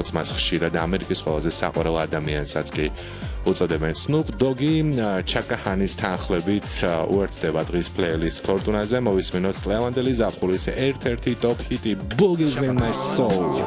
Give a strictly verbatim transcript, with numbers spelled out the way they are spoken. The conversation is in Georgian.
როგორც მას ხშირად ამერიკის ყველაზე საყვარელ ადამიანსაც კი უწოდებენ Snoop Dogg-ი Chaka Khan-ის თანხლებით უერთდება დღის playlist ფორტუნაზე მოვისმინოთ ლევანდელი ზაფხულის ერთ-ერთი top hit Boogie's in my soul